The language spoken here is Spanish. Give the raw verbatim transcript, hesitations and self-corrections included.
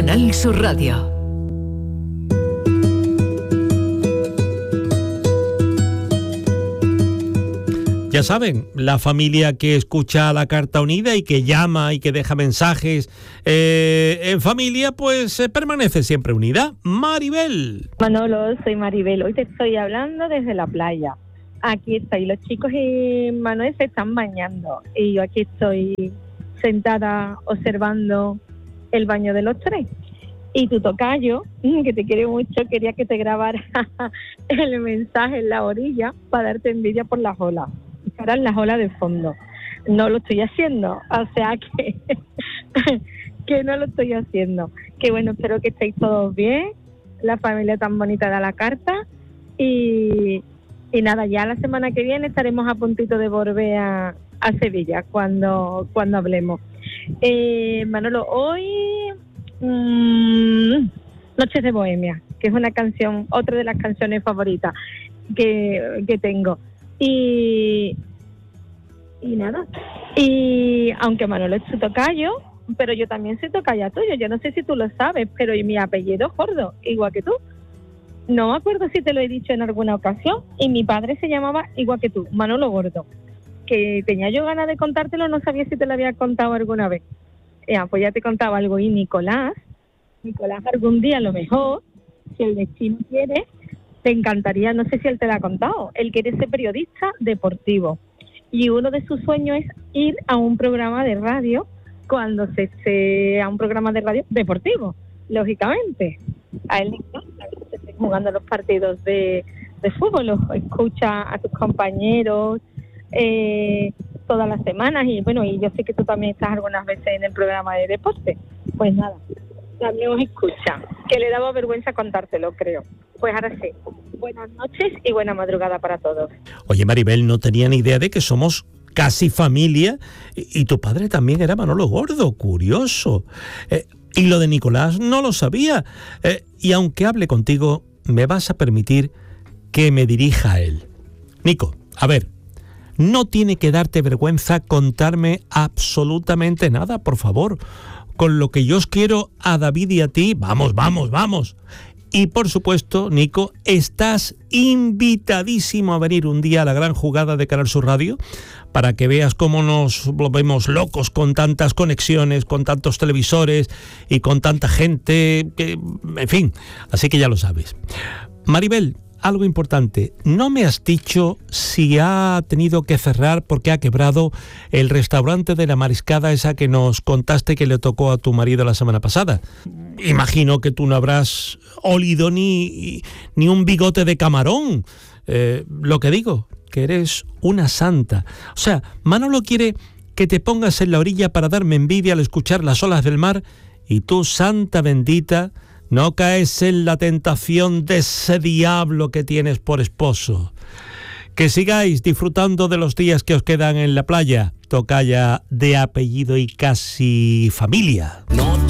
Canal Sur Radio. Ya saben, la familia que escucha la Carta Unida y que llama y que deja mensajes eh, en familia, pues eh, permanece siempre unida. Maribel. Manolo, soy Maribel. Hoy te estoy hablando desde la playa. Aquí estoy. Los chicos y Manuel se están bañando y yo aquí estoy sentada observando el baño de los tres. Y tu tocayo, que te quiere mucho, quería que te grabara el mensaje en la orilla para darte envidia por las olas. Eran las olas de fondo. No lo estoy haciendo, o sea que que no lo estoy haciendo. Que bueno, espero que estéis todos bien, la familia tan bonita de la carta y, y nada, ya la semana que viene estaremos a puntito de volver a, a Sevilla cuando cuando hablemos. Eh, Manolo, hoy mmm, Noches de Bohemia, que es una canción, otra de las canciones favoritas que, que tengo. Y, y nada, y aunque Manolo es su tocayo, pero yo también soy tocaya tuyo, yo no sé si tú lo sabes, pero mi apellido es Gordo, igual que tú. No me acuerdo si te lo he dicho en alguna ocasión, y mi padre se llamaba igual que tú, Manolo Gordo, que tenía yo ganas de contártelo, no sabía si te lo había contado alguna vez. Eh, pues ya te contaba algo. Y Nicolás, Nicolás algún día a lo mejor, si el destino quiere, te encantaría, no sé si él te lo ha contado, él quiere ser periodista deportivo y uno de sus sueños es ir a un programa de radio cuando se esté a un programa de radio deportivo, lógicamente. A él le encanta que se estén jugando los partidos de, de fútbol, los escucha a tus compañeros eh, todas las semanas y bueno, y yo sé que tú también estás algunas veces en el programa de deporte. Pues nada, también os escucha, que le daba vergüenza contártelo, creo. Pues ahora sí, buenas noches y buena madrugada para todos. Oye, Maribel, no tenía ni idea de que somos casi familia y, y tu padre también era Manolo Gordo, curioso. Eh, y lo de Nicolás no lo sabía. Eh, y aunque hable contigo, me vas a permitir que me dirija a él. Nico, a ver, no tiene que darte vergüenza contarme absolutamente nada, por favor. Con lo que yo os quiero a David y a ti, vamos, vamos, vamos. Y por supuesto, Nico, estás invitadísimo a venir un día a la gran jugada de Canal Sur Radio para que veas cómo nos volvemos locos con tantas conexiones, con tantos televisores y con tanta gente, que, en fin, así que ya lo sabes. Maribel, algo importante, no me has dicho si ha tenido que cerrar porque ha quebrado el restaurante de la Mariscada, esa que nos contaste que le tocó a tu marido la semana pasada. Imagino que tú no habrás olido ni, ni un bigote de camarón. Eh, lo que digo, que eres una santa. O sea, Manolo quiere que te pongas en la orilla para darme envidia al escuchar las olas del mar y tú, santa bendita, no caes en la tentación de ese diablo que tienes por esposo. Que sigáis disfrutando de los días que os quedan en la playa, tocaya de apellido y casi familia. No.